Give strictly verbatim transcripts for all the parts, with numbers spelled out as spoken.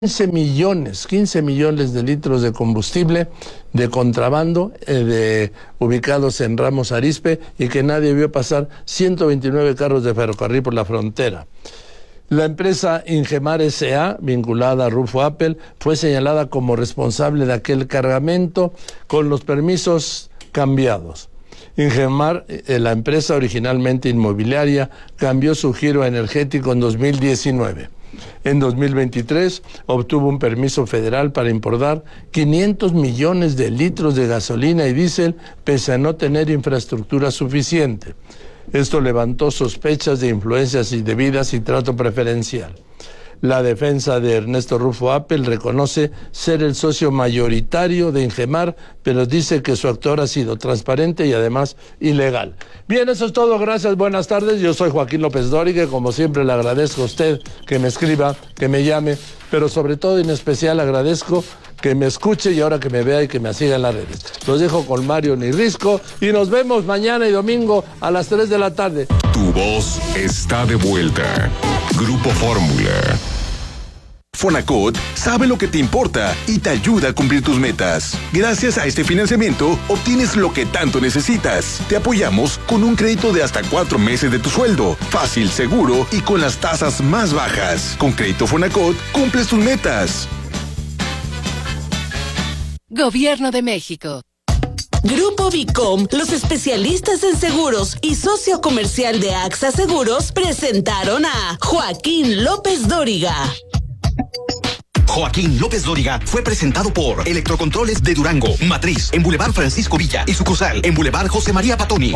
quince millones, quince millones de litros de combustible de contrabando eh, de, ubicados en Ramos Arizpe, y que nadie vio pasar ciento veintinueve carros de ferrocarril por la frontera. La empresa Ingemar S A, vinculada a Rufo Apple, fue señalada como responsable de aquel cargamento con los permisos cambiados. Ingemar, eh, la empresa originalmente inmobiliaria, cambió su giro energético en dos mil diecinueve. En dos mil veintitrés obtuvo un permiso federal para importar quinientos millones de litros de gasolina y diésel, pese a no tener infraestructura suficiente. Esto levantó sospechas de influencias indebidas y trato preferencial. La defensa de Ernesto Rufo Apple reconoce ser el socio mayoritario de Ingemar, pero dice que su actor ha sido transparente y además ilegal. Bien, eso es todo. Gracias, buenas tardes. Yo soy Joaquín López Dóriga. Como siempre, le agradezco a usted que me escriba, que me llame, pero sobre todo y en especial agradezco que me escuche y ahora que me vea y que me siga en las redes. Los dejo con Mario Nirrisco y nos vemos mañana y domingo a las tres de la tarde. Tu voz está de vuelta. Grupo Fórmula. Fonacot sabe lo que te importa y te ayuda a cumplir tus metas. Gracias a este financiamiento, obtienes lo que tanto necesitas. Te apoyamos con un crédito de hasta cuatro meses de tu sueldo. Fácil, seguro y con las tasas más bajas. Con Crédito Fonacot, cumples tus metas. Gobierno de México. Grupo Bicom, los especialistas en seguros y socio comercial de AXA Seguros, presentaron a Joaquín López Dóriga. Joaquín López Dóriga fue presentado por Electrocontroles de Durango, matriz en Boulevard Francisco Villa y sucursal en Boulevard José María Patoni.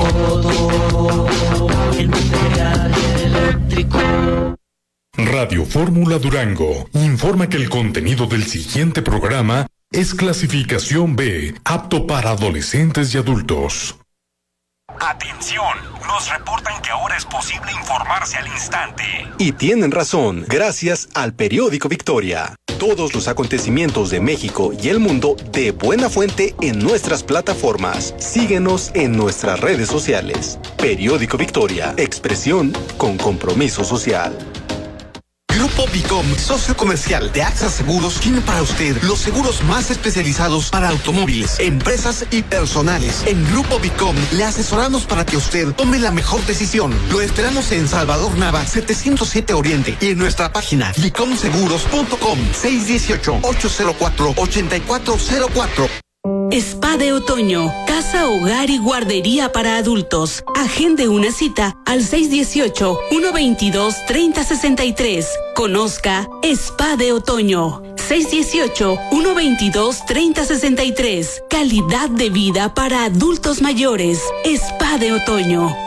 Radio Fórmula Durango informa que el contenido del siguiente programa es clasificación B, apto para adolescentes y adultos. Atención, nos reportan que ahora es posible informarse al instante. Y tienen razón, gracias al periódico Victoria. Todos los acontecimientos de México y el mundo de buena fuente en nuestras plataformas. Síguenos en nuestras redes sociales. Periódico Victoria, expresión con compromiso social. Grupo Bicom, socio comercial de AXA Seguros, tiene para usted los seguros más especializados para automóviles, empresas y personales. En Grupo Bicom le asesoramos para que usted tome la mejor decisión. Lo esperamos en Salvador Nava, setecientos siete Oriente, y en nuestra página bicom seguros punto com, seis uno ocho, ocho cero cuatro, ocho cuatro cero cuatro. Spa de Otoño, casa, hogar y guardería para adultos. Agende una cita al seis uno ocho, uno dos dos, tres cero seis tres. Conozca Spa de Otoño. seis uno ocho, uno dos dos, tres cero seis tres. Calidad de vida para adultos mayores. Spa de Otoño.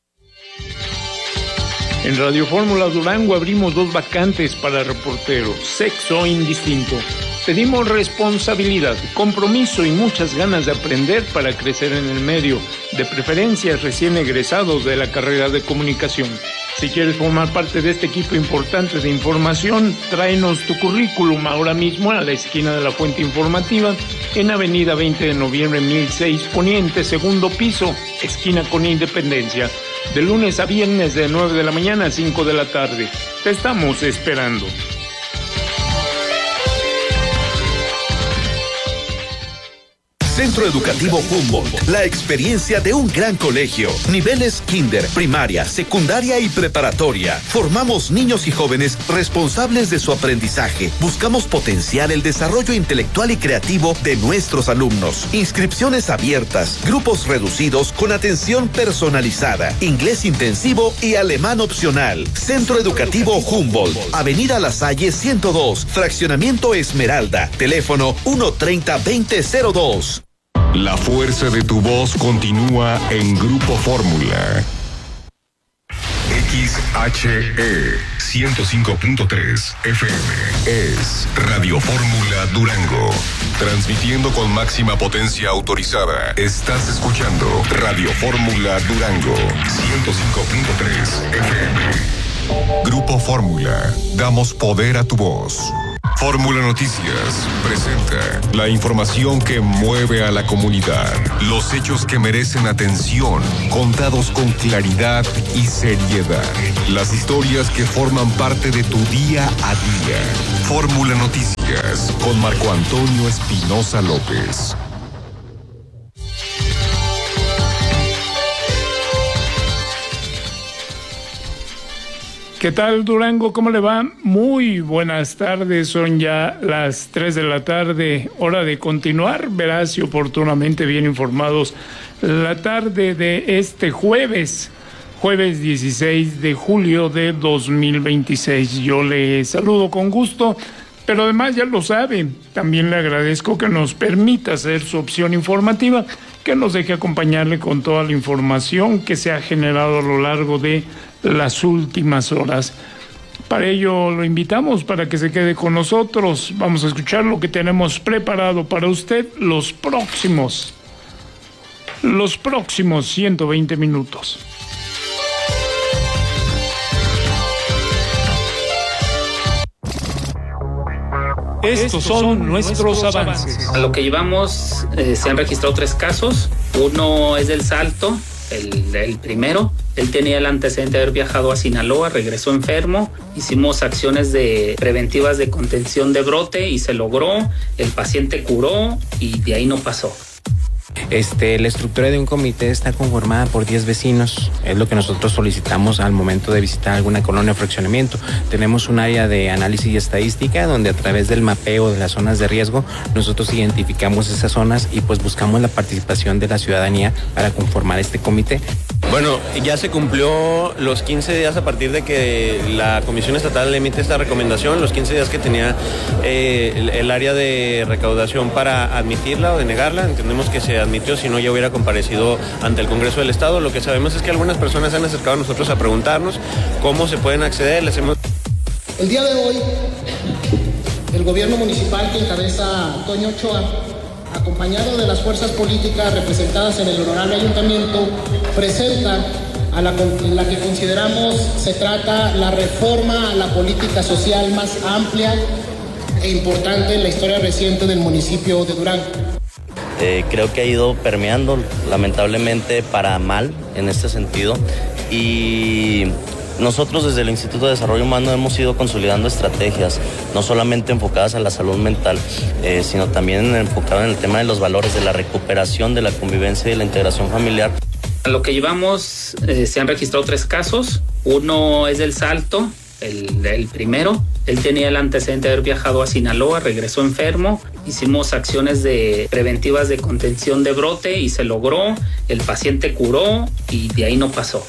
En Radio Fórmula Durango abrimos dos vacantes para reporteros, sexo indistinto. Pedimos responsabilidad, compromiso y muchas ganas de aprender para crecer en el medio, de preferencia recién egresados de la carrera de comunicación. Si quieres formar parte de este equipo importante de información, tráenos tu currículum ahora mismo a la esquina de la Fuente Informativa, en Avenida veinte de noviembre mil seis Poniente, segundo piso, esquina con Independencia, de lunes a viernes de nueve de la mañana a cinco de la tarde. Te estamos esperando. Centro Educativo Humboldt, la experiencia de un gran colegio. Niveles kinder, primaria, secundaria y preparatoria. Formamos niños y jóvenes responsables de su aprendizaje. Buscamos potenciar el desarrollo intelectual y creativo de nuestros alumnos. Inscripciones abiertas, grupos reducidos con atención personalizada, inglés intensivo y alemán opcional. Centro Educativo Humboldt, Avenida La Salle ciento dos, Fraccionamiento Esmeralda. Teléfono uno treinta, veinte cero dos. La fuerza de tu voz continúa en Grupo Fórmula. X H E ciento cinco punto tres F M es Radio Fórmula Durango. Transmitiendo con máxima potencia autorizada. Estás escuchando Radio Fórmula Durango ciento cinco punto tres F M. Grupo Fórmula. Damos poder a tu voz. Fórmula Noticias presenta la información que mueve a la comunidad. Los hechos que merecen atención, contados con claridad y seriedad. Las historias que forman parte de tu día a día. Fórmula Noticias con Marco Antonio Espinosa López. ¿Qué tal, Durango? ¿Cómo le va? Muy buenas tardes, son ya las tres de la tarde, hora de continuar, veraz y oportunamente bien informados, la tarde de este jueves, jueves dieciséis de julio de dos mil veintiséis. Yo le saludo con gusto, pero además ya lo sabe, también le agradezco que nos permita ser su opción informativa, que nos deje acompañarle con toda la información que se ha generado a lo largo de las últimas horas. Para ello lo invitamos para que se quede con nosotros. Vamos a escuchar lo que tenemos preparado para usted los próximos, los próximos ciento veinte minutos. Estos son nuestros avances. A lo que llevamos, eh, se han registrado tres casos. Uno es del Salto, el, el primero. Él tenía el antecedente de haber viajado a Sinaloa, regresó enfermo. Hicimos acciones de preventivas de contención de brote y se logró. El paciente curó y de ahí no pasó. Este, la estructura de un comité está conformada por diez vecinos, es lo que nosotros solicitamos al momento de visitar alguna colonia o fraccionamiento. Tenemos un área de análisis y estadística donde a través del mapeo de las zonas de riesgo nosotros identificamos esas zonas y pues buscamos la participación de la ciudadanía para conformar este comité. Bueno, ya se cumplió los quince días a partir de que la Comisión Estatal emite esta recomendación, los quince días que tenía eh, el, el área de recaudación para admitirla o denegarla. Entendemos que se admitió, si no ya hubiera comparecido ante el Congreso del Estado. Lo que sabemos es que algunas personas se han acercado a nosotros a preguntarnos cómo se pueden acceder. Les hemos... El día de hoy, el gobierno municipal que encabeza Toño Ochoa, acompañado de las fuerzas políticas representadas en el honorable ayuntamiento, presenta a la, la que consideramos se trata la reforma a la política social más amplia e importante en la historia reciente del municipio de Durango. Eh, creo que ha ido permeando, lamentablemente para mal en este sentido, y nosotros desde el Instituto de Desarrollo Humano hemos ido consolidando estrategias, no solamente enfocadas a la salud mental, eh, sino también enfocadas en el tema de los valores, de la recuperación, de la convivencia y de la integración familiar. A lo que llevamos, eh, se han registrado tres casos. Uno es del Salto, el, el primero. Él tenía el antecedente de haber viajado a Sinaloa, regresó enfermo. Hicimos acciones de preventivas de contención de brote y se logró. El paciente curó y de ahí no pasó.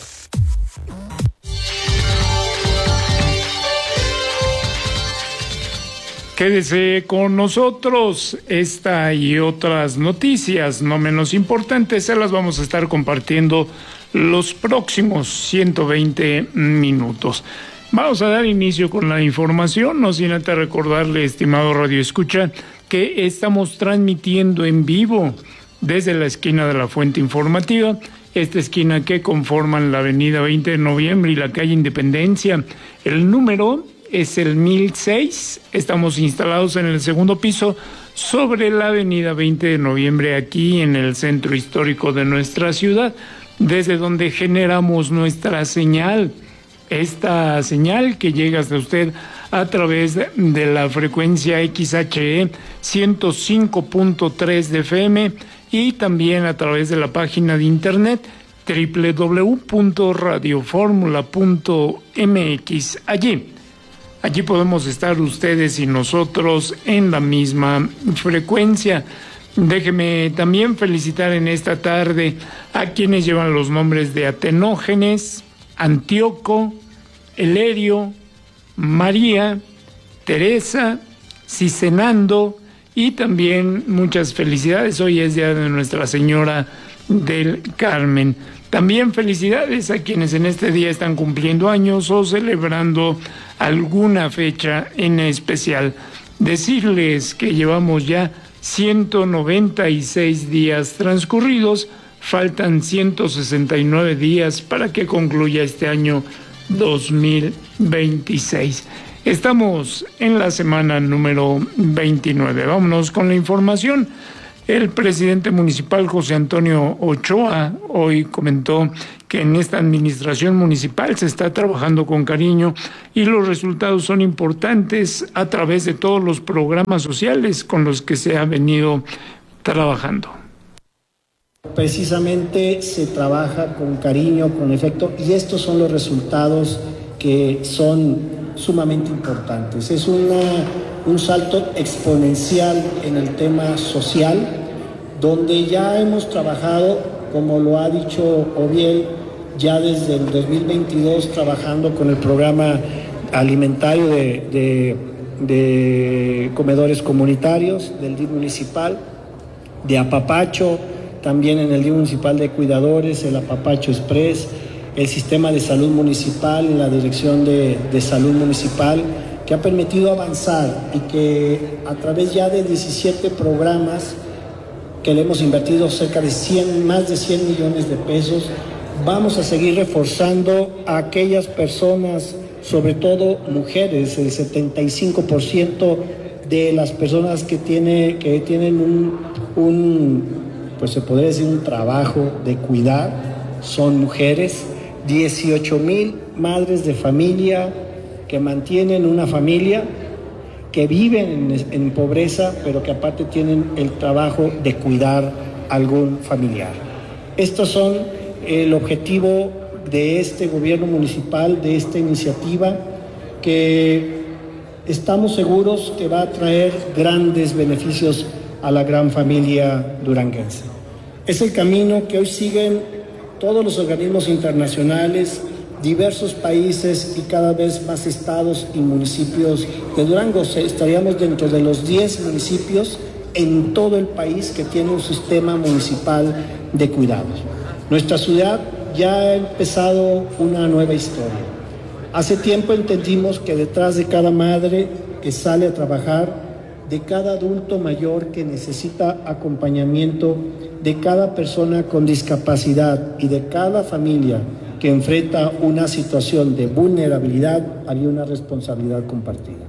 Quédese con nosotros. Esta y otras noticias no menos importantes se las vamos a estar compartiendo los próximos ciento veinte minutos. Vamos a dar inicio con la información, no sin antes recordarle, estimado Radio Escucha, que estamos transmitiendo en vivo desde la esquina de la Fuente Informativa, esta esquina que conforman la avenida veinte de noviembre y la calle Independencia. El número es el mil seis, estamos instalados en el segundo piso sobre la avenida veinte de noviembre, aquí en el centro histórico de nuestra ciudad, desde donde generamos nuestra señal. Esta señal que llega hasta usted a través de la frecuencia X H E ciento cinco punto tres de F M y también a través de la página de internet doble u doble u doble u punto radio fórmula punto m x. Allí, allí podemos estar ustedes y nosotros en la misma frecuencia. Déjeme también felicitar en esta tarde a quienes llevan los nombres de Atenógenes, Antíoco, Elerio, María, Teresa, Cicenando y también muchas felicidades. Hoy es día de Nuestra Señora del Carmen. También felicidades a quienes en este día están cumpliendo años o celebrando alguna fecha en especial. Decirles que llevamos ya ciento noventa y seis días transcurridos. Faltan ciento sesenta y nueve días para que concluya este año dos mil veintiséis. Estamos en la semana número veintinueve. Vámonos con la información. El presidente municipal José Antonio Ochoa hoy comentó que en esta administración municipal se está trabajando con cariño y los resultados son importantes a través de todos los programas sociales con los que se ha venido trabajando. Precisamente se trabaja con cariño, con efecto, y estos son los resultados que son sumamente importantes. Es una, un salto exponencial en el tema social, donde ya hemos trabajado, como lo ha dicho Oviel, ya desde el dos mil veintidós trabajando con el programa alimentario de, de, de comedores comunitarios del D I F municipal, de apapacho, también en el D I F municipal de cuidadores, el apapacho express, el sistema de salud municipal, la dirección de, de salud municipal, que ha permitido avanzar y que a través ya de diecisiete programas que le hemos invertido cerca de cien, más de cien millones de pesos, vamos a seguir reforzando a aquellas personas, sobre todo mujeres. El setenta y cinco por ciento de las personas que, tiene, que tienen un, un, pues se podría decir un trabajo de cuidar, son mujeres. dieciocho mil madres de familia que mantienen una familia, que viven en, en pobreza, pero que aparte tienen el trabajo de cuidar a algún familiar. Estos son el objetivo de este gobierno municipal, de esta iniciativa, que estamos seguros que va a traer grandes beneficios a la gran familia duranguense. Es el camino que hoy siguen todos los organismos internacionales, diversos países y cada vez más estados y municipios de Durango. Estaríamos dentro de los diez municipios en todo el país que tiene un sistema municipal de cuidados. Nuestra ciudad ya ha empezado una nueva historia. Hace tiempo entendimos que detrás de cada madre que sale a trabajar, de cada adulto mayor que necesita acompañamiento, de cada persona con discapacidad y de cada familia que enfrenta una situación de vulnerabilidad, había una responsabilidad compartida.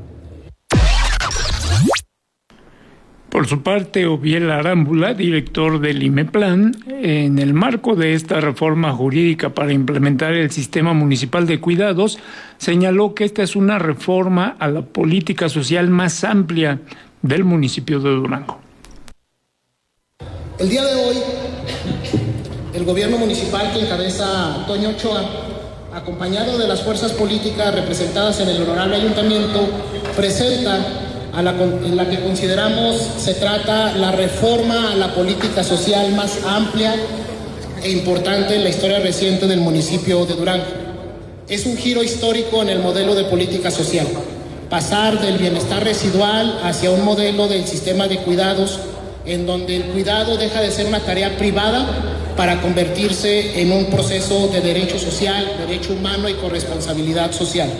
Por su parte, Oviel Arámbula, director del IMEPLAN, en el marco de esta reforma jurídica para implementar el sistema municipal de cuidados, señaló que esta es una reforma a la política social más amplia del municipio de Durango. El día de hoy, el gobierno municipal que encabeza Toño Ochoa, acompañado de las fuerzas políticas representadas en el honorable ayuntamiento, presenta a la, en la que consideramos se trata la reforma a la política social más amplia e importante en la historia reciente del municipio de Durango. Es un giro histórico en el modelo de política social, pasar del bienestar residual hacia un modelo del sistema de cuidados en donde el cuidado deja de ser una tarea privada para convertirse en un proceso de derecho social, derecho humano y corresponsabilidad social.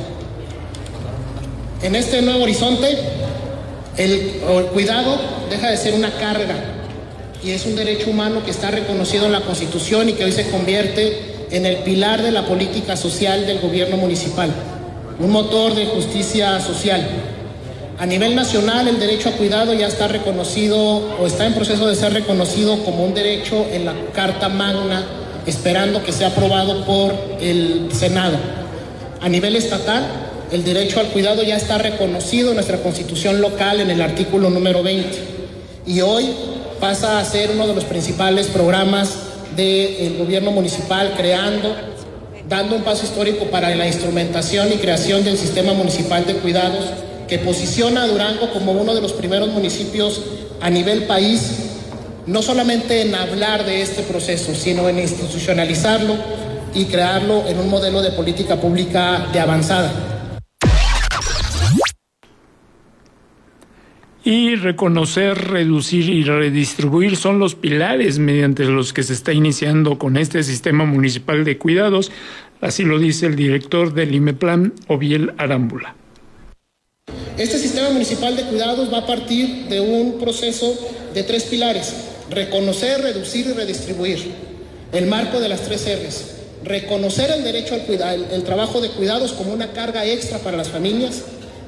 En este nuevo horizonte, el, el cuidado deja de ser una carga y es un derecho humano que está reconocido en la Constitución y que hoy se convierte en el pilar de la política social del gobierno municipal, un motor de justicia social. A nivel nacional, el derecho a cuidado ya está reconocido o está en proceso de ser reconocido como un derecho en la Carta Magna, esperando que sea aprobado por el Senado. A nivel estatal, el derecho al cuidado ya está reconocido en nuestra Constitución local en el artículo número veinte y hoy pasa a ser uno de los principales programas del gobierno municipal, creando, dando un paso histórico para la instrumentación y creación del sistema municipal de cuidados, que posiciona a Durango como uno de los primeros municipios a nivel país, no solamente en hablar de este proceso, sino en institucionalizarlo y crearlo en un modelo de política pública de avanzada. Y reconocer, reducir y redistribuir son los pilares mediante los que se está iniciando con este sistema municipal de cuidados, así lo dice el director del IMEPLAN, Oviel Arámbula. Este sistema municipal de cuidados va a partir de un proceso de tres pilares: reconocer, reducir y redistribuir. El marco de las tres R's: reconocer el derecho al cuidado, el, el trabajo de cuidados como una carga extra para las familias;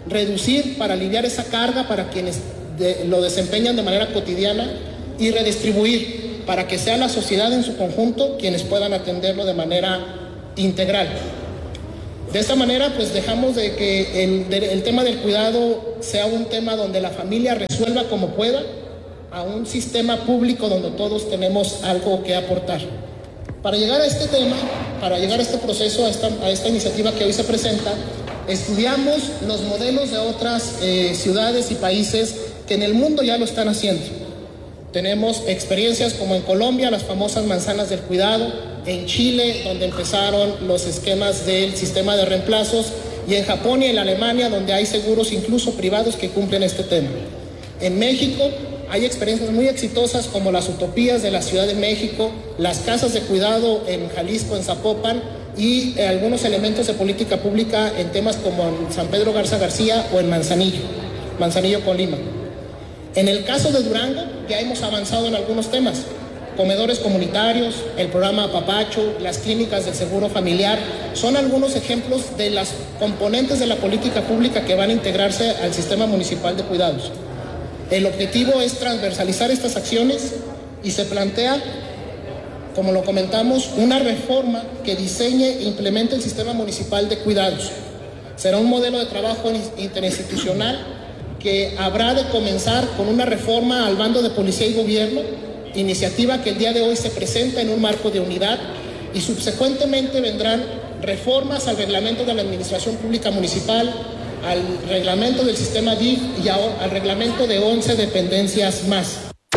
reducir para aliviar esa carga para quienes de, lo desempeñan de manera cotidiana y redistribuir para que sea la sociedad en su conjunto quienes puedan atenderlo de manera integral. De esta manera, pues dejamos de que el, el tema del cuidado sea un tema donde la familia resuelva como pueda, a un sistema público donde todos tenemos algo que aportar. Para llegar a este tema, para llegar a este proceso, a esta, a esta iniciativa que hoy se presenta, estudiamos los modelos de otras eh, ciudades y países que en el mundo ya lo están haciendo. Tenemos experiencias como en Colombia, las famosas manzanas del cuidado, en Chile, donde empezaron los esquemas del sistema de reemplazos, y en Japón y en Alemania, donde hay seguros incluso privados que cumplen este tema. En México hay experiencias muy exitosas como las utopías de la Ciudad de México, las casas de cuidado en Jalisco, en Zapopan, y eh, algunos elementos de política pública en temas como en San Pedro Garza García o en Manzanillo, Manzanillo, Colima. En el caso de Durango ya hemos avanzado en algunos temas. Comedores comunitarios, el programa Apapacho, las clínicas del seguro familiar, son algunos ejemplos de las componentes de la política pública que van a integrarse al sistema municipal de cuidados. El objetivo es transversalizar estas acciones y se plantea, como lo comentamos, una reforma que diseñe e implemente el sistema municipal de cuidados. Será un modelo de trabajo interinstitucional que habrá de comenzar con una reforma al bando de policía y gobierno, iniciativa que el día de hoy se presenta en un marco de unidad, y subsecuentemente vendrán reformas al reglamento de la administración pública municipal, al reglamento del sistema D I F y al reglamento de once dependencias más.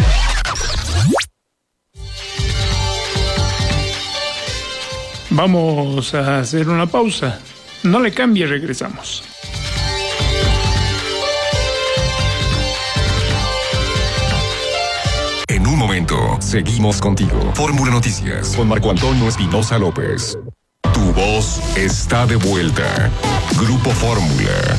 Vamos a hacer una pausa. No le cambie, regresamos. En un momento, seguimos contigo. Fórmula Noticias con Marco Antonio Espinosa López. Tu voz está de vuelta. Grupo Fórmula.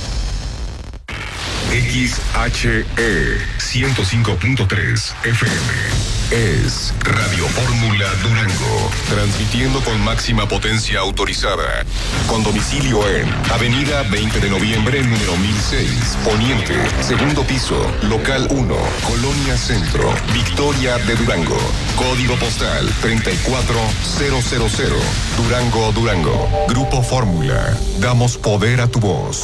X H E ciento cinco punto tres F M. Es Radio Fórmula Durango, transmitiendo con máxima potencia autorizada, con domicilio en Avenida veinte de noviembre, número mil seis, Poniente, segundo piso, local uno, Colonia Centro, Victoria de Durango, código postal treinta y cuatro mil, Durango, Durango. Grupo Fórmula, damos poder a tu voz.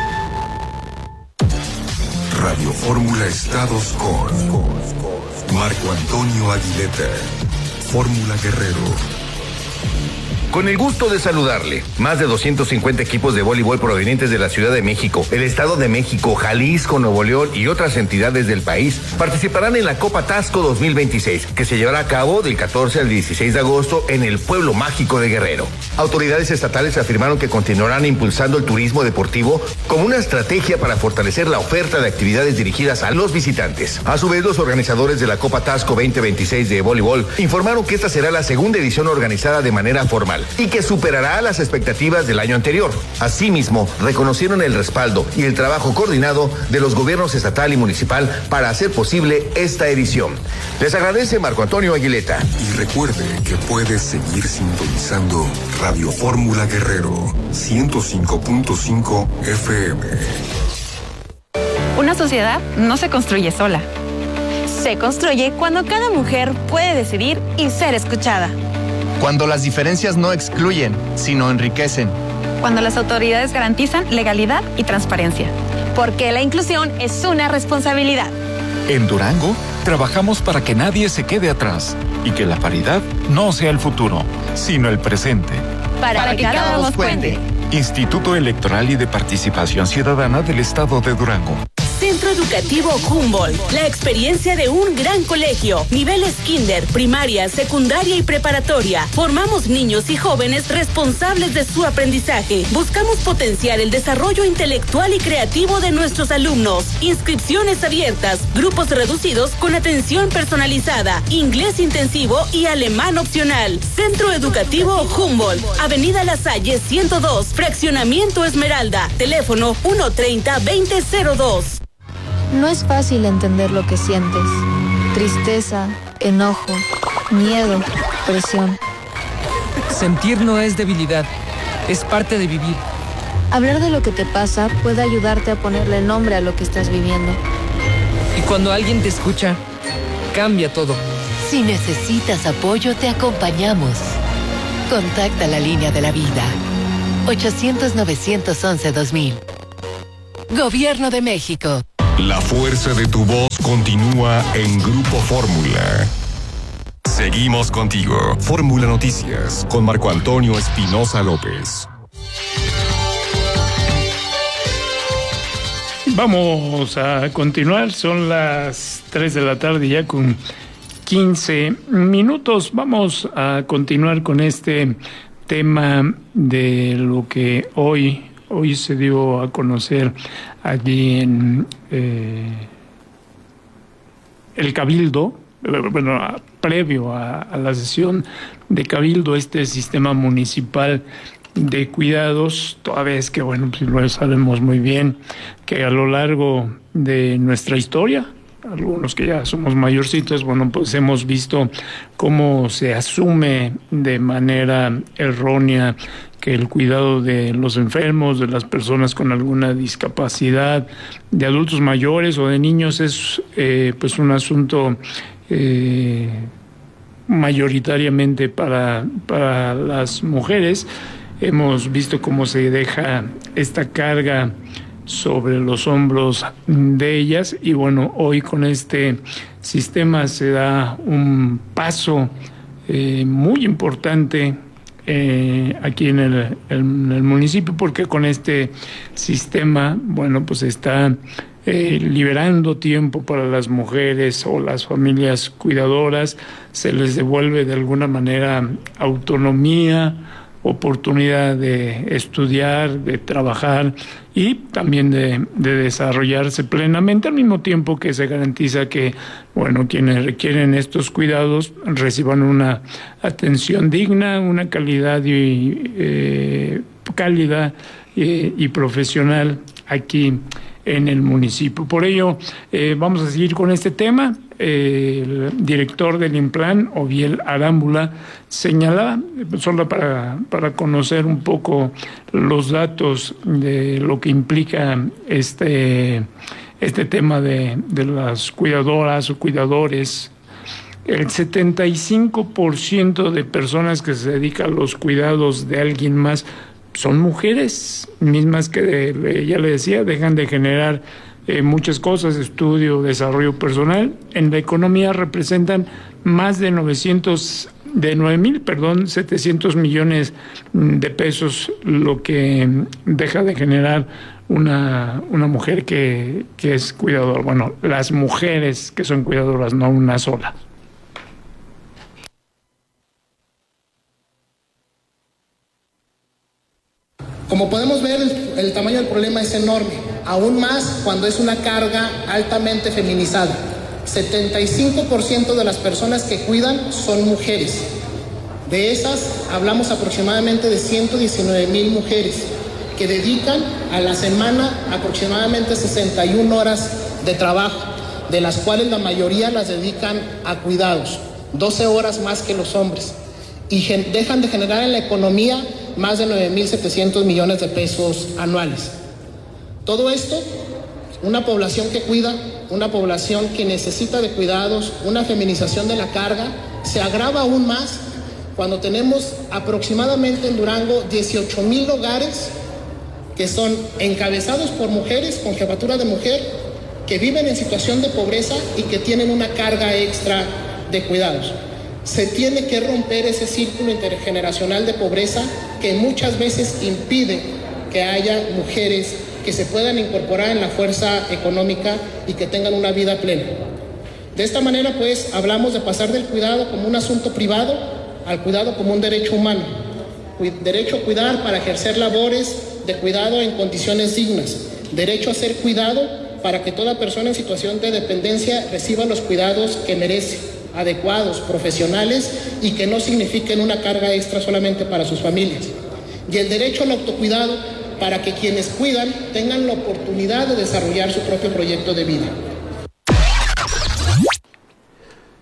Radio Fórmula Estados con Marco Antonio Aguileta, Fórmula Guerrero. Con el gusto de saludarle, más de doscientos cincuenta equipos de voleibol provenientes de la Ciudad de México, el Estado de México, Jalisco, Nuevo León y otras entidades del país participarán en la Copa Tasco dos mil veintiséis, que se llevará a cabo del catorce al dieciséis de agosto en el pueblo mágico de Guerrero. Autoridades estatales afirmaron que continuarán impulsando el turismo deportivo como una estrategia para fortalecer la oferta de actividades dirigidas a los visitantes. A su vez, los organizadores de la Copa Tasco veinte veintiséis de voleibol informaron que esta será la segunda edición organizada de manera formal y que superará las expectativas del año anterior. Asimismo, reconocieron el respaldo y el trabajo coordinado de los gobiernos estatal y municipal para hacer posible esta edición. Les agradece Marco Antonio Aguileta. Y recuerde que puedes seguir sintonizando Radio Fórmula Guerrero ciento cinco punto cinco F M. Una sociedad no se construye sola. Se construye cuando cada mujer puede decidir y ser escuchada. Cuando las diferencias no excluyen, sino enriquecen. Cuando las autoridades garantizan legalidad y transparencia. Porque la inclusión es una responsabilidad. En Durango, trabajamos para que nadie se quede atrás y que la paridad no sea el futuro, sino el presente. Para, para que, que cada voz cuente. Instituto Electoral y de Participación Ciudadana del Estado de Durango. Centro Educativo Humboldt, la experiencia de un gran colegio. Niveles kinder, primaria, secundaria y preparatoria. Formamos niños y jóvenes responsables de su aprendizaje. Buscamos potenciar el desarrollo intelectual y creativo de nuestros alumnos. Inscripciones abiertas, grupos reducidos con atención personalizada, inglés intensivo y alemán opcional. Centro Educativo Humboldt, Avenida La Salle ciento dos, Fraccionamiento Esmeralda. Teléfono uno treinta, veinte cero dos. No es fácil entender lo que sientes. Tristeza, enojo, miedo, presión. Sentir no es debilidad, es parte de vivir. Hablar de lo que te pasa puede ayudarte a ponerle nombre a lo que estás viviendo. Y cuando alguien te escucha, cambia todo. Si necesitas apoyo, te acompañamos. Contacta la línea de la vida. ochocientos, novecientos once, dos mil. Gobierno de México. La fuerza de tu voz continúa en Grupo Fórmula. Seguimos contigo. Fórmula Noticias con Marco Antonio Espinosa López. Vamos a continuar, son las tres de la tarde ya con quince minutos. Vamos a continuar con este tema de lo que hoy, hoy se dio a conocer allí en eh, el Cabildo, bueno, previo a, a la sesión de Cabildo, este sistema municipal de cuidados, toda vez que, bueno, pues lo sabemos muy bien, que a lo largo de nuestra historia, algunos que ya somos mayorcitos, bueno, pues hemos visto cómo se asume de manera errónea que el cuidado de los enfermos, de las personas con alguna discapacidad, de adultos mayores o de niños es eh, pues un asunto eh, mayoritariamente para, para las mujeres. Hemos visto cómo se deja esta carga sobre los hombros de ellas y bueno, hoy con este sistema se da un paso eh, muy importante eh, aquí en el, en el municipio, porque con este sistema, bueno, pues está eh, liberando tiempo para las mujeres o las familias cuidadoras, se les devuelve de alguna manera autonomía, oportunidad de estudiar, de trabajar y también de, de desarrollarse plenamente, al mismo tiempo que se garantiza que, bueno, quienes requieren estos cuidados reciban una atención digna, una calidad y eh, cálida eh, y profesional aquí en el municipio. Por ello, eh, vamos a seguir con este tema. Eh, el director del INPLAN, Oviel Arámbula, señalaba, solo para, para conocer un poco los datos de lo que implica este, este tema de, de las cuidadoras o cuidadores. El setenta y cinco por ciento de personas que se dedican a los cuidados de alguien más son mujeres, mismas que, ya le decía, dejan de generar eh, muchas cosas, estudio, desarrollo personal. En la economía representan más de novecientos, de nueve mil, perdón, setecientos millones de pesos, lo que deja de generar una, una mujer que, que es cuidadora. Bueno, las mujeres que son cuidadoras, no una sola. Como podemos ver, el, el tamaño del problema es enorme, aún más cuando es una carga altamente feminizada. setenta y cinco por ciento de las personas que cuidan son mujeres. De esas, hablamos aproximadamente de ciento diecinueve mil mujeres que dedican a la semana aproximadamente sesenta y una horas de trabajo, de las cuales la mayoría las dedican a cuidados, doce horas más que los hombres, y gen- dejan de generar en la economía más de nueve mil setecientos millones de pesos anuales. Todo esto, una población que cuida, una población que necesita de cuidados, una feminización de la carga, se agrava aún más cuando tenemos aproximadamente en Durango dieciocho mil hogares que son encabezados por mujeres con jefatura de mujer, que viven en situación de pobreza y que tienen una carga extra de cuidados. Se tiene que romper ese círculo intergeneracional de pobreza que muchas veces impide que haya mujeres que se puedan incorporar en la fuerza económica y que tengan una vida plena. De esta manera, pues, hablamos de pasar del cuidado como un asunto privado al cuidado como un derecho humano. Derecho a cuidar para ejercer labores de cuidado en condiciones dignas. Derecho a ser cuidado para que toda persona en situación de dependencia reciba los cuidados que merece, adecuados, profesionales y que no signifiquen una carga extra solamente para sus familias. Y el derecho al autocuidado para que quienes cuidan tengan la oportunidad de desarrollar su propio proyecto de vida.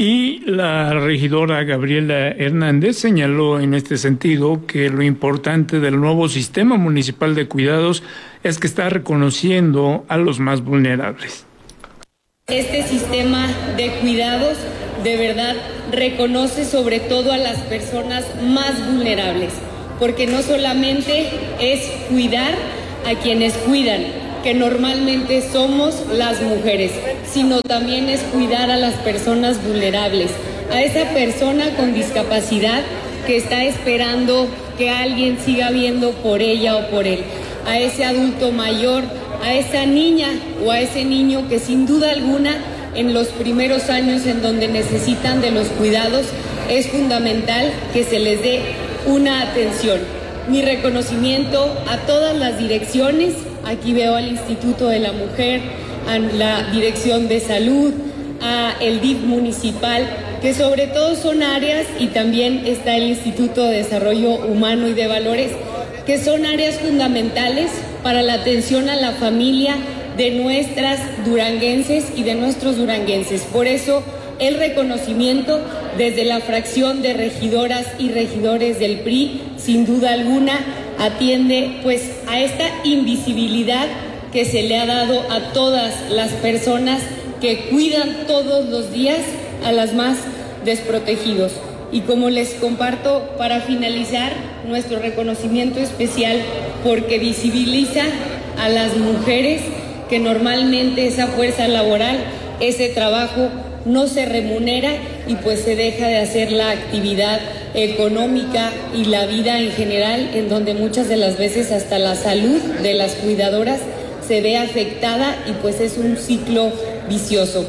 Y la regidora Gabriela Hernández señaló en este sentido que lo importante del nuevo sistema municipal de cuidados es que está reconociendo a los más vulnerables. Este sistema de cuidados de verdad reconoce sobre todo a las personas más vulnerables, porque no solamente es cuidar a quienes cuidan, que normalmente somos las mujeres, sino también es cuidar a las personas vulnerables, a esa persona con discapacidad que está esperando que alguien siga viendo por ella o por él, a ese adulto mayor, a esa niña o a ese niño que sin duda alguna en los primeros años en donde necesitan de los cuidados es fundamental que se les dé una atención. Mi reconocimiento a todas las direcciones. Aquí veo al Instituto de la Mujer, a la Dirección de Salud, a el D I F municipal, que sobre todo son áreas, y también está el Instituto de Desarrollo Humano y de Valores, que son áreas fundamentales para la atención a la familia de nuestras duranguenses y de nuestros duranguenses. Por eso, el reconocimiento desde la fracción de regidoras y regidores del P R I, sin duda alguna, atiende pues a esta invisibilidad que se le ha dado a todas las personas que cuidan todos los días a las más desprotegidos. Y como les comparto, para finalizar, nuestro reconocimiento especial porque visibiliza a las mujeres que normalmente esa fuerza laboral, ese trabajo no se remunera y pues se deja de hacer la actividad económica y la vida en general, en donde muchas de las veces hasta la salud de las cuidadoras se ve afectada y pues es un ciclo vicioso.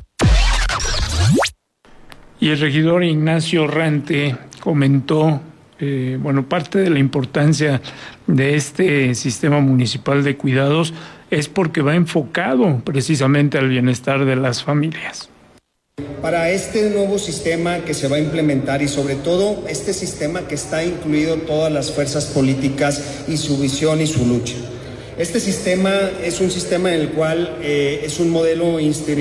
Y el regidor Ignacio Rante comentó, eh, bueno, parte de la importancia de este sistema municipal de cuidados es porque va enfocado precisamente al bienestar de las familias. Para este nuevo sistema que se va a implementar y sobre todo este sistema que está incluido todas las fuerzas políticas y su visión y su lucha. Este sistema es un sistema en el cual eh, es un modelo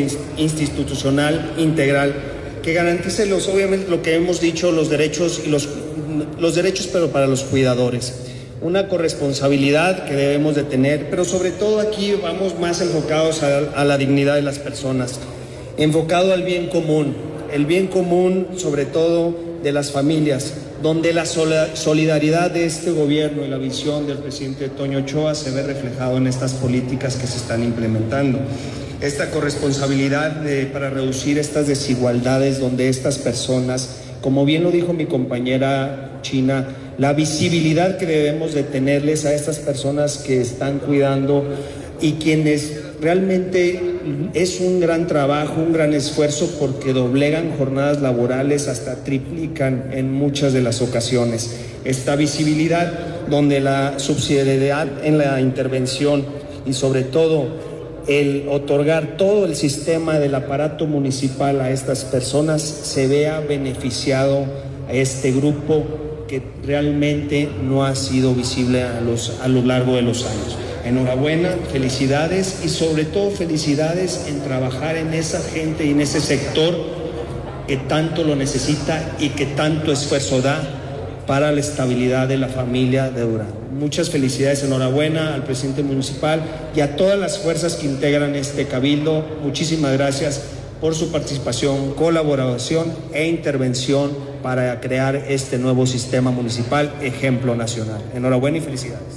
institucional integral que garantice los, obviamente lo que hemos dicho, los derechos y los, los derechos pero para los cuidadores. Una corresponsabilidad que debemos de tener, pero sobre todo aquí vamos más enfocados a, a la dignidad de las personas. Enfocado al bien común, el bien común sobre todo de las familias, donde la solidaridad de este gobierno y la visión del presidente Toño Ochoa se ve reflejado en estas políticas que se están implementando. Esta corresponsabilidad de, para reducir estas desigualdades donde estas personas, como bien lo dijo mi compañera China, la visibilidad que debemos de tenerles a estas personas que están cuidando y quienes realmente es un gran trabajo, un gran esfuerzo porque doblegan jornadas laborales, hasta triplican en muchas de las ocasiones. Esta visibilidad donde la subsidiariedad en la intervención y sobre todo el otorgar todo el sistema del aparato municipal a estas personas se vea beneficiado a este grupo que realmente no ha sido visible a, los, a lo largo de los años. Enhorabuena, felicidades y sobre todo felicidades en trabajar en esa gente y en ese sector que tanto lo necesita y que tanto esfuerzo da para la estabilidad de la familia de Durango. Muchas felicidades, enhorabuena al presidente municipal y a todas las fuerzas que integran este cabildo. Muchísimas gracias por su participación, colaboración e intervención para crear este nuevo sistema municipal ejemplo nacional. Enhorabuena y felicidades.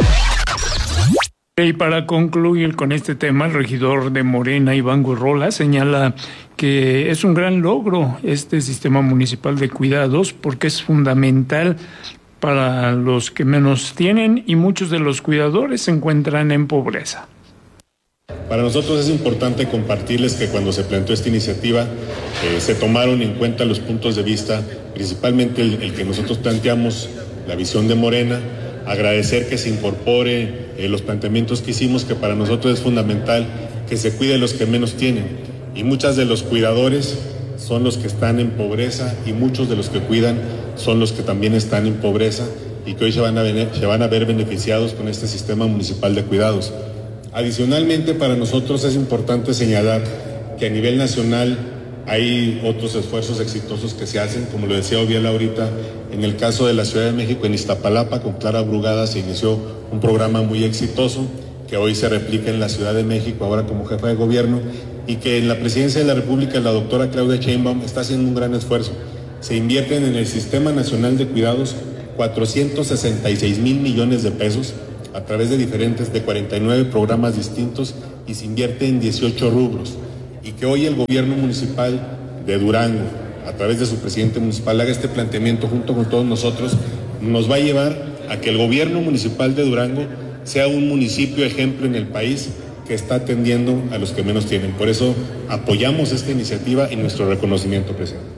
Y para concluir con este tema, el regidor de Morena, Iván Gurrola, señala que es un gran logro este sistema municipal de cuidados porque es fundamental para los que menos tienen y muchos de los cuidadores se encuentran en pobreza. Para nosotros es importante compartirles que cuando se planteó esta iniciativa eh, se tomaron en cuenta los puntos de vista, principalmente el, el que nosotros planteamos, la visión de Morena. Agradecer que se incorpore eh, los planteamientos que hicimos, que para nosotros es fundamental que se cuide a los que menos tienen. Y muchos de los cuidadores son los que están en pobreza y muchos de los que cuidan son los que también están en pobreza y que hoy se van a, se van a ver beneficiados con este sistema municipal de cuidados. Adicionalmente, para nosotros es importante señalar que a nivel nacional Hay otros esfuerzos exitosos que se hacen, como lo decía Oviela ahorita, en el caso de la Ciudad de México, en Iztapalapa, con Clara Brugada se inició un programa muy exitoso, que hoy se replica en la Ciudad de México, ahora como jefa de gobierno, y que en la Presidencia de la República la doctora Claudia Sheinbaum está haciendo un gran esfuerzo. Se invierten en el Sistema Nacional de Cuidados cuatrocientos sesenta y seis mil millones de pesos a través de diferentes, de cuarenta y nueve programas distintos, y se invierte en dieciocho rubros. Y que hoy el gobierno municipal de Durango, a través de su presidente municipal, haga este planteamiento junto con todos nosotros, nos va a llevar a que el gobierno municipal de Durango sea un municipio ejemplo en el país que está atendiendo a los que menos tienen. Por eso apoyamos esta iniciativa y nuestro reconocimiento, presidente.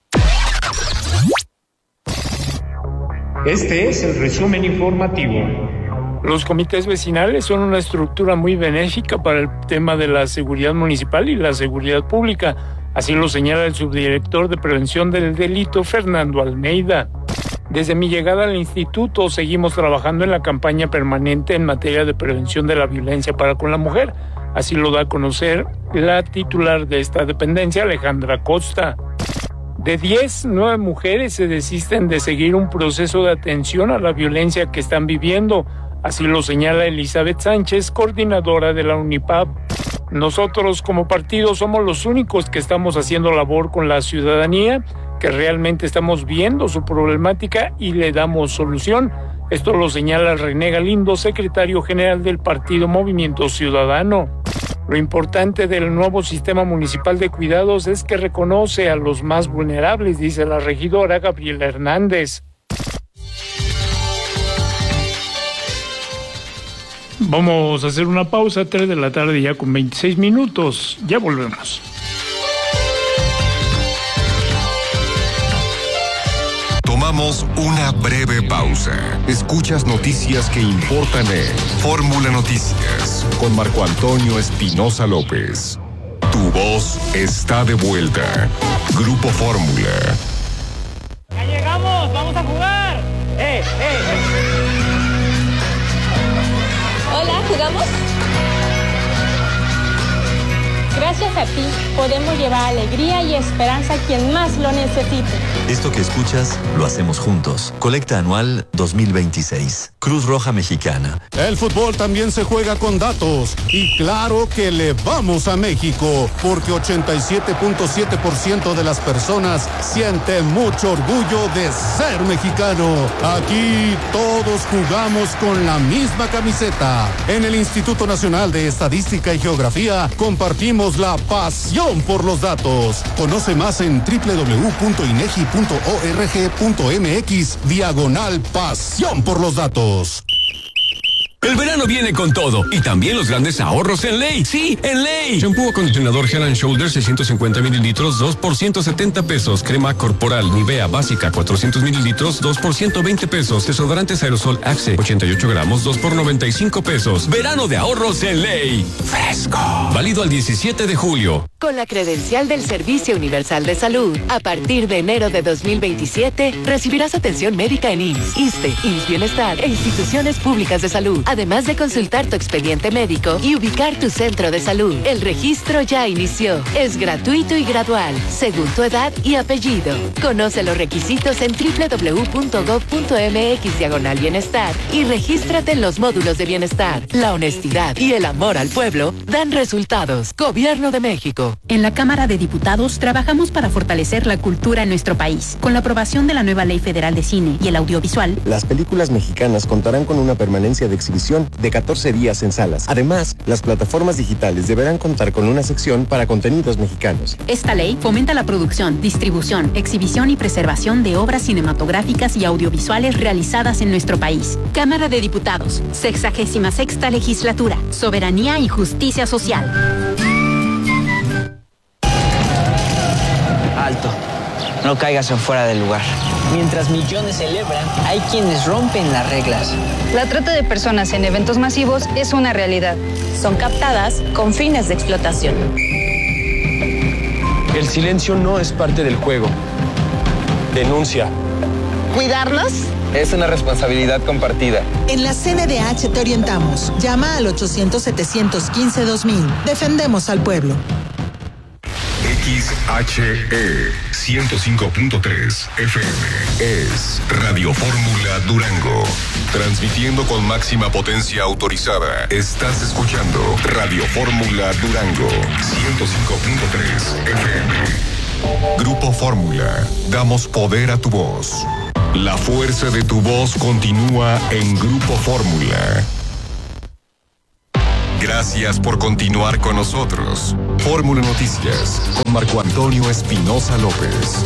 Este es el resumen informativo. Los comités vecinales son una estructura muy benéfica para el tema de la seguridad municipal y la seguridad pública. Así lo señala el subdirector de Prevención del Delito, Fernando Almeida. Desde mi llegada al instituto seguimos trabajando en la campaña permanente en materia de prevención de la violencia para con la mujer. Así lo da a conocer la titular de esta dependencia, Alejandra Costa. De diez, nueve mujeres se desisten de seguir un proceso de atención a la violencia que están viviendo. Así lo señala Elizabeth Sánchez, coordinadora de la UNIPAP. Nosotros como partido somos los únicos que estamos haciendo labor con la ciudadanía, que realmente estamos viendo su problemática y le damos solución. Esto lo señala René Galindo, secretario general del partido Movimiento Ciudadano. Lo importante del nuevo sistema municipal de cuidados es que reconoce a los más vulnerables, dice la regidora Gabriela Hernández. Vamos a hacer una pausa, tres de la tarde ya con veintiséis minutos. Ya volvemos. Tomamos una breve pausa. Escuchas noticias que importan en Fórmula Noticias con Marco Antonio Espinosa López. Tu voz está de vuelta. Grupo Fórmula. ¡Ya llegamos! ¡Vamos a jugar! ¡Eh, eh, eh! Hola, ¿jugamos? Gracias a ti, podemos llevar alegría y esperanza a quien más lo necesite. Esto que escuchas, lo hacemos juntos. Colecta anual dos mil veintiséis. Cruz Roja Mexicana. El fútbol también se juega con datos. Y claro que le vamos a México, porque ochenta y siete punto siete por ciento de las personas siente mucho orgullo de ser mexicano. Aquí todos jugamos con la misma camiseta. En el Instituto Nacional de Estadística y Geografía compartimos la pasión por los datos. Conoce más en doble u doble u doble u punto inegi punto org punto mx diagonal pasión por los datos. El verano viene con todo y también los grandes ahorros en Ley. Sí, en Ley. Shampoo acondicionador Head and Shoulders seiscientos cincuenta mililitros, dos por ciento setenta pesos. Crema corporal Nivea básica cuatrocientos mililitros, dos por ciento veinte pesos. Desodorantes aerosol Axe ochenta y ocho gramos, dos por noventa y cinco pesos. Verano de ahorros en Ley. Fresco. Válido al diecisiete de julio. Con la credencial del Servicio Universal de Salud, a partir de enero de dos mil veintisiete, recibirás atención médica en I M S S, ISSSTE, I M S S Bienestar e instituciones públicas de salud, además de consultar tu expediente médico y ubicar tu centro de salud. El registro ya inició. Es gratuito y gradual, según tu edad y apellido. Conoce los requisitos en doble u doble u doble u punto gob punto mx diagonal bienestar y regístrate en los módulos de bienestar. La honestidad y el amor al pueblo dan resultados. Gobierno de México. En la Cámara de Diputados trabajamos para fortalecer la cultura en nuestro país. Con la aprobación de la nueva Ley Federal de Cine y el Audiovisual, las películas mexicanas contarán con una permanencia de exhibición de catorce días en salas. Además, las plataformas digitales deberán contar con una sección para contenidos mexicanos. Esta ley fomenta la producción, distribución, exhibición y preservación de obras cinematográficas y audiovisuales realizadas en nuestro país. Cámara de Diputados, sexagésima sexta legislatura, soberanía y justicia social. Alto, no caigas en fuera del lugar. Mientras millones celebran, hay quienes rompen las reglas. La trata de personas en eventos masivos es una realidad. Son captadas con fines de explotación. El silencio no es parte del juego. Denuncia. ¿Cuidarnos? Es una responsabilidad compartida. En la C N D H te orientamos. Llama al ochocientos, setecientos quince, dos mil. Defendemos al pueblo. X H E ciento cinco punto tres F M es Radio Fórmula Durango. Transmitiendo con máxima potencia autorizada. Estás escuchando Radio Fórmula Durango ciento cinco punto tres F M. Grupo Fórmula. Damos poder a tu voz. La fuerza de tu voz continúa en Grupo Fórmula. Gracias por continuar con nosotros. Fórmula Noticias con Marco Antonio Espinosa López.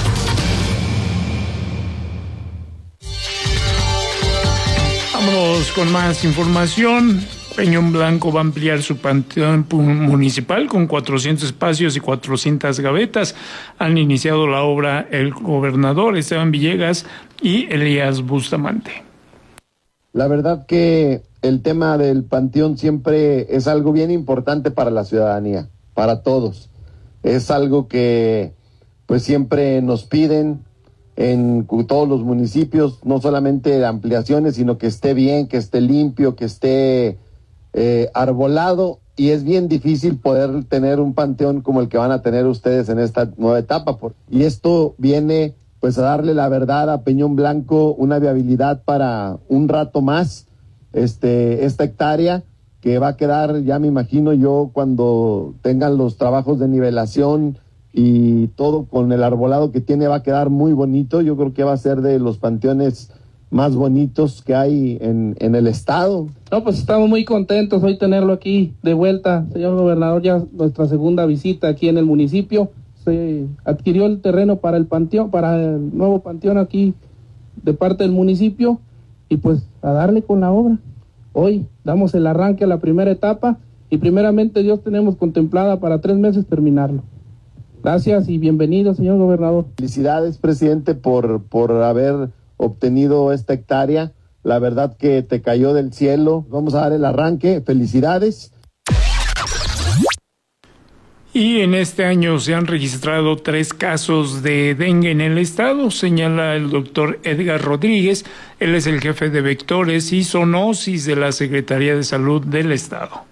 Vámonos con más información. Peñón Blanco va a ampliar su panteón municipal con cuatrocientos espacios y cuatrocientas gavetas. Han iniciado la obra el gobernador Esteban Villegas y Elías Bustamante. La verdad que el tema del panteón siempre es algo bien importante para la ciudadanía, para todos. Es algo que pues siempre nos piden en todos los municipios, no solamente ampliaciones, sino que esté bien, que esté limpio, que esté eh, arbolado, y es bien difícil poder tener un panteón como el que van a tener ustedes en esta nueva etapa. Y esto viene pues a darle la verdad a Peñón Blanco, una viabilidad para un rato más, este esta hectárea que va a quedar, ya me imagino yo, cuando tengan los trabajos de nivelación y todo con el arbolado que tiene, va a quedar muy bonito. Yo creo que va a ser de los panteones más bonitos que hay en, en el estado. No, pues estamos muy contentos hoy tenerlo aquí de vuelta, señor gobernador, ya nuestra segunda visita aquí en el municipio. Se adquirió el terreno para el panteón, para el nuevo panteón aquí de parte del municipio, y pues a darle con la obra. Hoy damos el arranque a la primera etapa y primeramente Dios tenemos contemplada para tres meses terminarlo. Gracias y bienvenido, señor gobernador. Felicidades, presidente, por, por haber obtenido esta hectárea. La verdad que te cayó del cielo. Vamos a dar el arranque. Felicidades. Y en este año se han registrado tres casos de dengue en el estado, señala el doctor Edgar Rodríguez. Él es el jefe de vectores y zoonosis de la Secretaría de Salud del estado.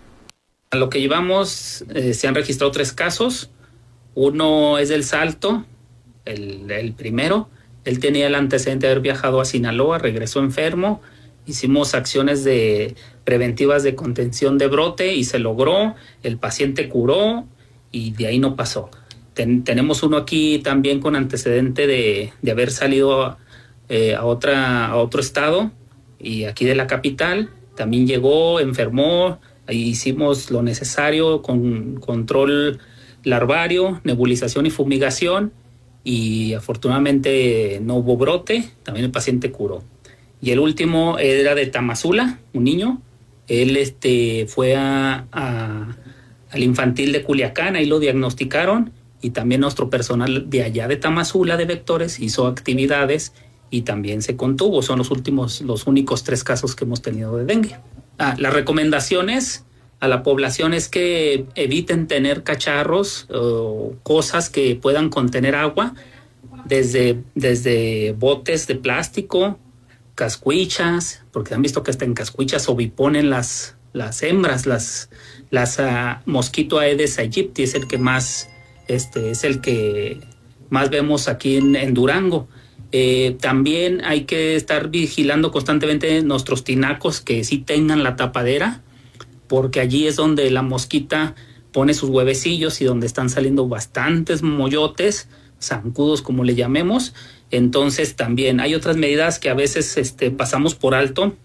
A lo que llevamos, eh, se han registrado tres casos. Uno es del Salto, el, el primero. Él tenía el antecedente de haber viajado a Sinaloa, regresó enfermo. Hicimos acciones de preventivas de contención de brote y se logró. El paciente curó y de ahí no pasó. Ten, tenemos uno aquí también con antecedente de, de haber salido eh, a, otra, a otro estado y aquí de la capital. También llegó, enfermó, ahí hicimos lo necesario con control larvario, nebulización y fumigación, y afortunadamente no hubo brote, también el paciente curó. Y el último era de Tamazula, un niño. Él este, fue a, a, al infantil de Culiacán, ahí lo diagnosticaron, y también nuestro personal de allá de Tamazula, de vectores, hizo actividades y también se contuvo. Son los últimos, los únicos tres casos que hemos tenido de dengue. Ah, las recomendaciones a la población es que eviten tener cacharros o cosas que puedan contener agua, desde, desde botes de plástico, cascuichas, porque han visto que hasta en cascuichas oviponen las, las hembras, las, las uh, mosquito Aedes aegypti es el que más, este, es el que más vemos aquí en, en Durango. Eh, también hay que estar vigilando constantemente nuestros tinacos que sí tengan la tapadera, porque allí es donde la mosquita pone sus huevecillos y donde están saliendo bastantes moyotes, zancudos como le llamemos. Entonces también hay otras medidas que a veces este, pasamos por alto,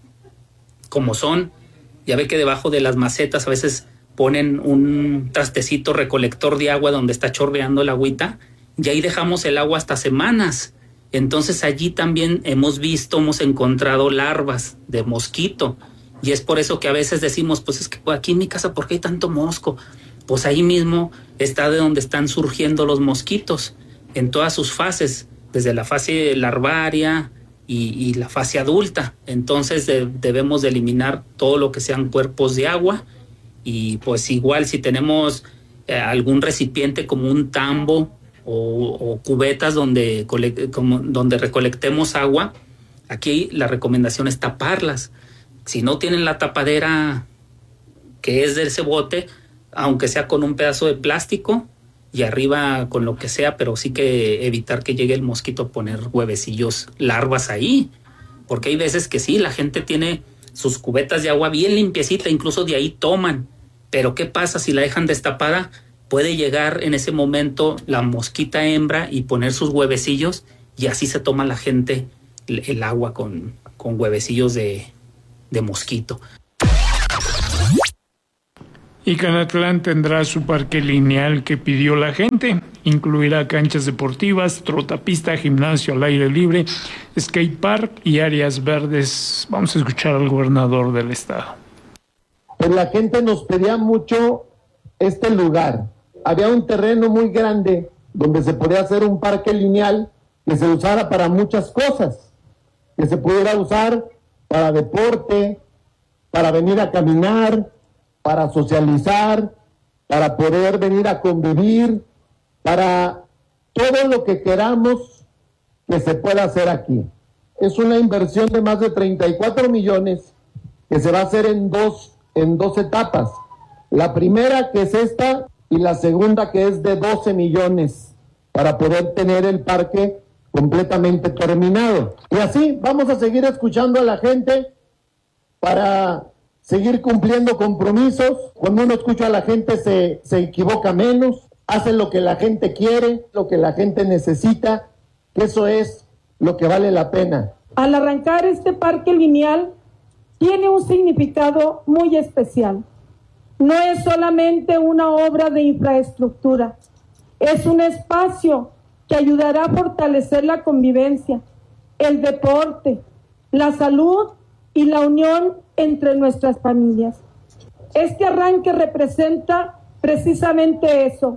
como son, ya ve que debajo de las macetas a veces ponen un trastecito recolector de agua donde está chorreando el agüita, y ahí dejamos el agua hasta semanas. Entonces allí también hemos visto, hemos encontrado larvas de mosquito. Y es por eso que a veces decimos, pues es que aquí en mi casa, ¿por qué hay tanto mosco? Pues ahí mismo está de donde están surgiendo los mosquitos, en todas sus fases, desde la fase larvaria y, y la fase adulta. Entonces de, debemos de eliminar todo lo que sean cuerpos de agua, y pues igual si tenemos eh, algún recipiente como un tambo o, o cubetas donde, como, donde recolectemos agua, aquí la recomendación es taparlas. Si no tienen la tapadera que es de ese bote, aunque sea con un pedazo de plástico, y arriba con lo que sea, pero sí que evitar que llegue el mosquito a poner huevecillos, larvas ahí, porque hay veces que sí, la gente tiene sus cubetas de agua bien limpiecita, incluso de ahí toman, pero ¿qué pasa si la dejan destapada? Puede llegar en ese momento la mosquita hembra y poner sus huevecillos, y así se toma la gente el, el agua con, con huevecillos de, de mosquito. Y Canatlán tendrá su parque lineal que pidió la gente. Incluirá canchas deportivas, trotapista, gimnasio al aire libre, skate park y áreas verdes. Vamos a escuchar al gobernador del estado. Pues la gente nos pedía mucho este lugar. Había un terreno muy grande donde se podía hacer un parque lineal que se usara para muchas cosas, que se pudiera usar para deporte, para venir a caminar, para socializar, para poder venir a convivir, para todo lo que queramos que se pueda hacer aquí. Es una inversión de más de treinta y cuatro millones que se va a hacer en dos, en dos etapas. La primera, que es esta, y la segunda, que es de doce millones, para poder tener el parque completamente terminado. Y así vamos a seguir escuchando a la gente para seguir cumpliendo compromisos. Cuando uno escucha a la gente se, se equivoca menos, hace lo que la gente quiere, lo que la gente necesita, que eso es lo que vale la pena. Al arrancar este parque lineal tiene un significado muy especial. No es solamente una obra de infraestructura, es un espacio que ayudará a fortalecer la convivencia, el deporte, la salud y la unión entre nuestras familias. Este arranque representa precisamente eso,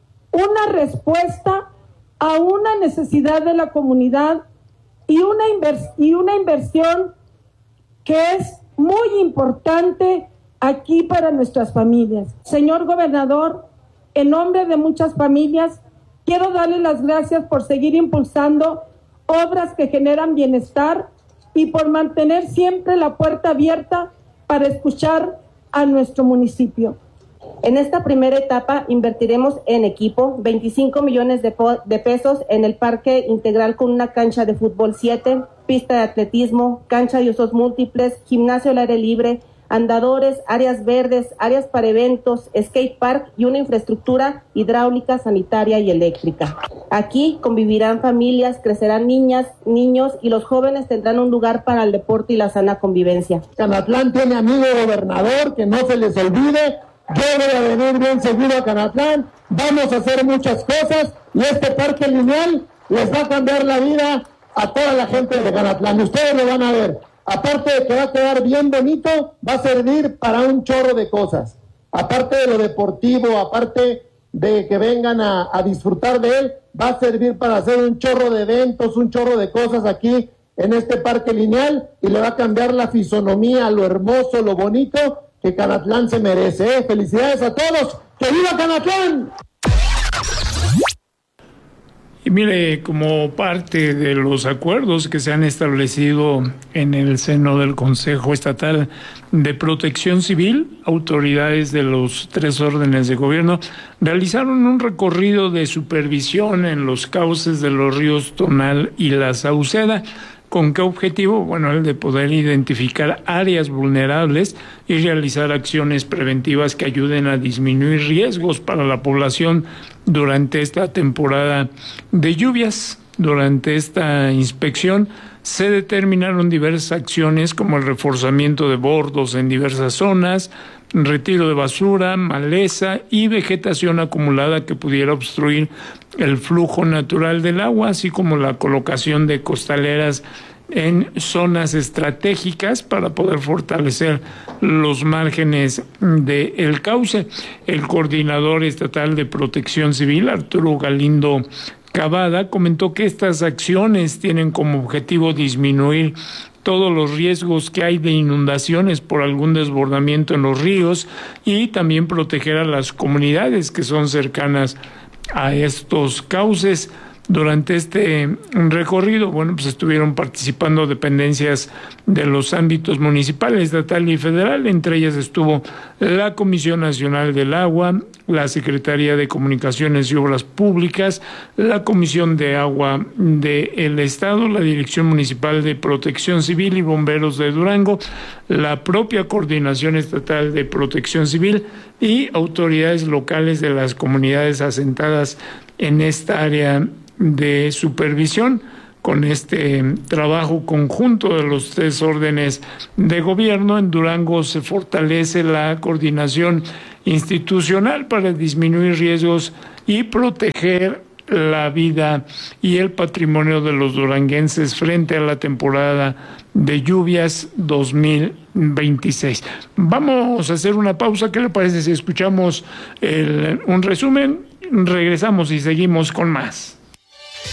una respuesta a una necesidad de la comunidad y una, invers- y una inversión que es muy importante aquí para nuestras familias. Señor gobernador, en nombre de muchas familias, quiero darle las gracias por seguir impulsando obras que generan bienestar y por mantener siempre la puerta abierta para escuchar a nuestro municipio. En esta primera etapa invertiremos en equipo veinticinco millones de, po- de pesos en el parque integral con una cancha de fútbol siete, pista de atletismo, cancha de usos múltiples, gimnasio al aire libre, andadores, áreas verdes, áreas para eventos, skate park y una infraestructura hidráulica, sanitaria y eléctrica. Aquí convivirán familias, crecerán niñas, niños y los jóvenes tendrán un lugar para el deporte y la sana convivencia. Canatlán tiene amigo gobernador, que no se les olvide. Yo voy a venir bien seguido a Canatlán, vamos a hacer muchas cosas y este parque lineal les va a cambiar la vida a toda la gente de Canatlán. Ustedes lo van a ver. Aparte de que va a quedar bien bonito, va a servir para un chorro de cosas. Aparte de lo deportivo, aparte de que vengan a, a disfrutar de él, va a servir para hacer un chorro de eventos, un chorro de cosas aquí en este parque lineal y le va a cambiar la fisonomía, lo hermoso, lo bonito que Canatlán se merece. ¿eh? Felicidades a todos. ¡Que viva Canatlán! Y mire, como parte de los acuerdos que se han establecido en el seno del Consejo Estatal de Protección Civil, autoridades de los tres órdenes de gobierno realizaron un recorrido de supervisión en los cauces de los ríos Tonal y la Sauceda. ¿Con qué objetivo? Bueno, el de poder identificar áreas vulnerables y realizar acciones preventivas que ayuden a disminuir riesgos para la población durante esta temporada de lluvias. Durante esta inspección se determinaron diversas acciones como el reforzamiento de bordos en diversas zonas, retiro de basura, maleza y vegetación acumulada que pudiera obstruir el flujo natural del agua, así como la colocación de costaleras en zonas estratégicas para poder fortalecer los márgenes del cauce. El coordinador estatal de Protección Civil, Arturo Galindo Cavada, comentó que estas acciones tienen como objetivo disminuir todos los riesgos que hay de inundaciones por algún desbordamiento en los ríos y también proteger a las comunidades que son cercanas a estos cauces. Durante este recorrido, bueno, pues estuvieron participando dependencias de los ámbitos municipal, estatal y federal. Entre ellas estuvo la Comisión Nacional del Agua, la Secretaría de Comunicaciones y Obras Públicas, la Comisión de Agua del Estado, la Dirección Municipal de Protección Civil y Bomberos de Durango, la propia Coordinación Estatal de Protección Civil y autoridades locales de las comunidades asentadas en esta área de supervisión. Con este trabajo conjunto de los tres órdenes de gobierno, en Durango se fortalece la coordinación institucional para disminuir riesgos y proteger la vida y el patrimonio de los duranguenses frente a la temporada de lluvias dos mil veintiséis. Vamos a hacer una pausa. ¿Qué le parece si escuchamos el, un resumen? Regresamos y seguimos con más.